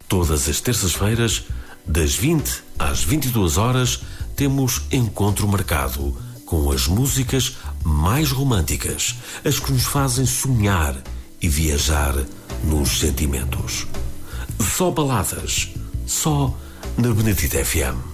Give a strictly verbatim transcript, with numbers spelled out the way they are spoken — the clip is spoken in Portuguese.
Todas as terças-feiras, das vinte às vinte e duas horas, temos encontro marcado com as músicas mais românticas, as que nos fazem sonhar e viajar nos sentimentos. Só baladas, só na Benedita F M.